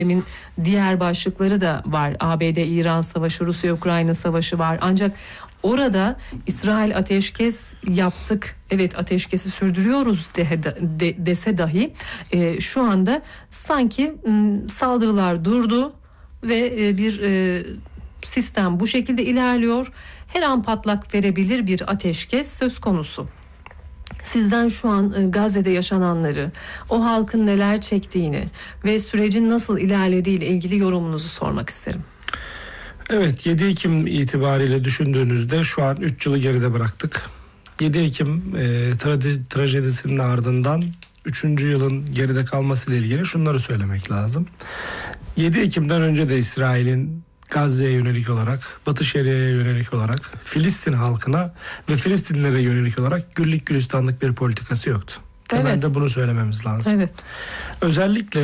diğer başlıkları da var. ABD-İran savaşı, Rusya-Ukrayna savaşı var. Ancak orada İsrail ateşkes yaptık, evet ateşkesi sürdürüyoruz dese dahi şu anda sanki saldırılar durdu ve bir sistem bu şekilde ilerliyor. Her an patlak verebilir bir ateşkes söz konusu. Sizden şu an Gazze'de yaşananları, o halkın neler çektiğini ve sürecin nasıl ilerlediğiyle ilgili yorumunuzu sormak isterim. Evet, 7 Ekim itibariyle düşündüğünüzde şu an 3 yılı geride bıraktık. 7 Ekim trajedisinin ardından 3. yılın geride kalmasıyla ilgili şunları söylemek lazım. 7 Ekim'den önce de İsrail'in Gazze'ye yönelik olarak, Batı Şeria'ya yönelik olarak, Filistin halkına ve Filistinlilere yönelik olarak güllük gülistanlık bir politikası yoktu. Temelde evet, bunu söylememiz lazım. Evet. Özellikle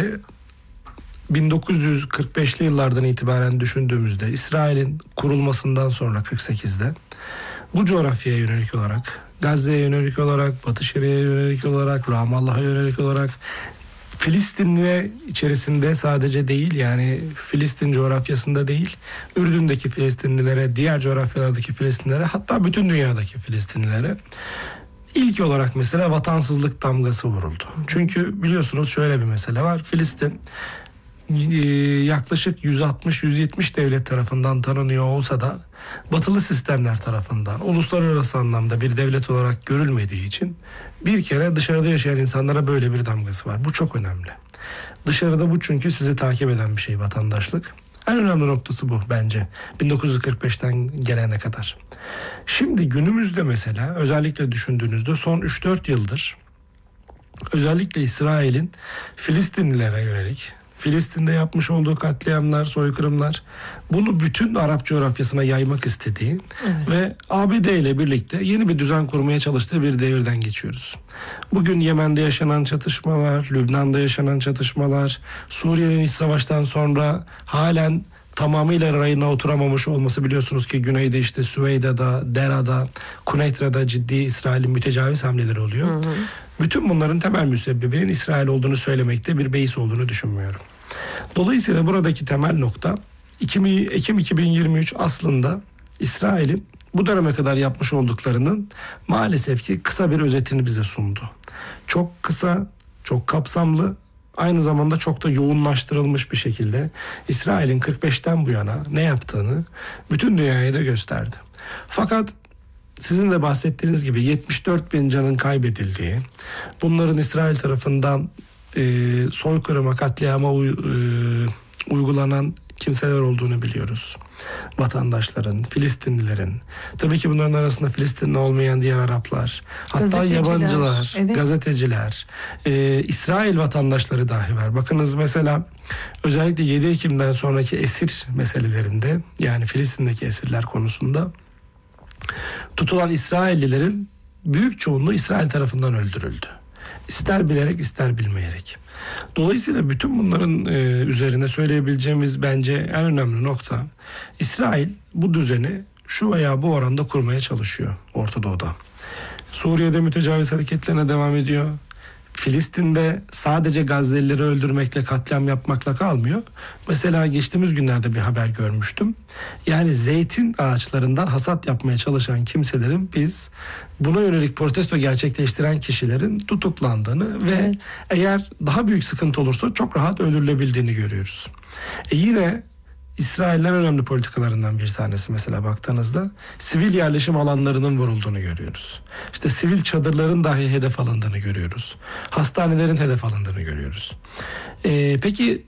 1945'li yıllardan itibaren düşündüğümüzde İsrail'in kurulmasından sonra 48'de bu coğrafyaya yönelik olarak, Gazze'ye yönelik olarak, Batı Şeria'ya yönelik olarak, Ramallah'a yönelik olarak, Filistin'le içerisinde sadece değil, yani Filistin coğrafyasında değil, Ürdün'deki Filistinlilere, diğer coğrafyalardaki Filistinlilere, hatta bütün dünyadaki Filistinlilere ilk olarak mesela vatansızlık damgası vuruldu. Çünkü biliyorsunuz şöyle bir mesele var. Filistin yaklaşık 160-170 devlet tarafından tanınıyor olsa da batılı sistemler tarafından uluslararası anlamda bir devlet olarak görülmediği için bir kere dışarıda yaşayan insanlara böyle bir damgası var. Bu çok önemli. Dışarıda bu çünkü sizi takip eden bir şey, vatandaşlık. En önemli noktası bu bence 1945'ten gelene kadar. Şimdi günümüzde mesela özellikle düşündüğünüzde son 3-4 yıldır özellikle İsrail'in Filistinlilere yönelik Filistin'de yapmış olduğu katliamlar, soykırımlar, bunu bütün Arap coğrafyasına yaymak istediği ve ABD ile birlikte yeni bir düzen kurmaya çalıştığı bir devirden geçiyoruz. Bugün Yemen'de yaşanan çatışmalar, Lübnan'da yaşanan çatışmalar, Suriye'nin iç savaştan sonra halen tamamıyla rayına oturamamış olması, biliyorsunuz ki güneyde işte Süveyda'da, Dera'da, Kunetra'da ciddi İsrail'in mütecaviz hamleleri oluyor. Hı hı. Bütün bunların temel müsebbibinin İsrail olduğunu söylemekte bir beis olduğunu düşünmüyorum. Dolayısıyla buradaki temel nokta Ekim 2023 aslında İsrail'in bu döneme kadar yapmış olduklarının maalesef ki kısa bir özetini bize sundu. Çok kısa, çok kapsamlı, aynı zamanda çok da yoğunlaştırılmış bir şekilde İsrail'in 45'ten bu yana ne yaptığını bütün dünyaya da gösterdi. Fakat sizin de bahsettiğiniz gibi 74 bin canın kaybedildiği, bunların İsrail tarafından soykırıma, katliama uygulanan kimseler olduğunu biliyoruz. Vatandaşların, Filistinlilerin, tabii ki bunların arasında Filistinli olmayan diğer Araplar, hatta yabancılar, evet, gazeteciler, İsrail vatandaşları dahi var. Bakınız mesela özellikle 7 Ekim'den sonraki esir meselelerinde, yani Filistin'deki esirler konusunda tutulan İsraillilerin büyük çoğunluğu İsrail tarafından öldürüldü. İster bilerek ister bilmeyerek. Dolayısıyla bütün bunların üzerine söyleyebileceğimiz bence en önemli nokta, İsrail bu düzeni şu veya bu oranda kurmaya çalışıyor Orta Doğu'da. Suriye'de mütecaviz hareketlerine devam ediyor. Filistin'de sadece Gazze'lileri öldürmekle, katliam yapmakla kalmıyor. Mesela geçtiğimiz günlerde bir haber görmüştüm. Yani zeytin ağaçlarından hasat yapmaya çalışan kimselerin, biz buna yönelik protesto gerçekleştiren kişilerin tutuklandığını ve eğer daha büyük sıkıntı olursa çok rahat öldürülebildiğini görüyoruz. Yine İsrail'in önemli politikalarından bir tanesi mesela baktığınızda sivil yerleşim alanlarının vurulduğunu görüyoruz. İşte sivil çadırların dahi hedef alındığını görüyoruz. Hastanelerin hedef alındığını görüyoruz. Peki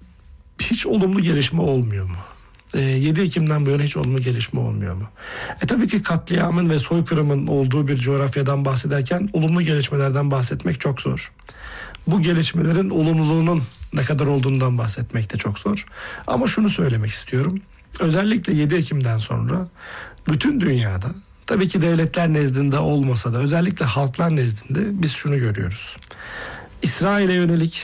hiç olumlu gelişme olmuyor mu? 7 Ekim'den bu yana hiç olumlu gelişme olmuyor mu? Tabii ki katliamın ve soykırımın olduğu bir coğrafyadan bahsederken olumlu gelişmelerden bahsetmek çok zor. Bu gelişmelerin olumluluğunun ne kadar olduğundan bahsetmek de çok zor. Ama şunu söylemek istiyorum. Özellikle 7 Ekim'den sonra bütün dünyada, tabii ki devletler nezdinde olmasa da özellikle halklar nezdinde biz şunu görüyoruz. İsrail'e yönelik,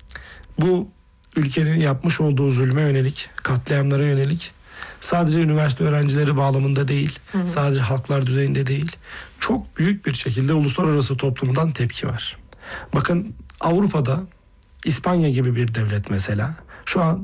bu ülkenin yapmış olduğu zulme yönelik, katliamlara yönelik, sadece üniversite öğrencileri bağlamında değil, sadece halklar düzeyinde değil, çok büyük bir şekilde uluslararası toplumdan tepki var. Bakın Avrupa'da İspanya gibi bir devlet mesela Şu an